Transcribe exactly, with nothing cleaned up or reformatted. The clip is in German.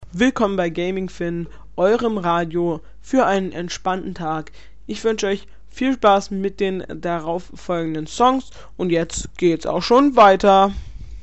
Willkommen bei GamingFin, eurem Radio für einen entspannten Tag. Ich wünsche euch viel Spaß mit den darauf folgenden Songs und jetzt geht's auch schon weiter.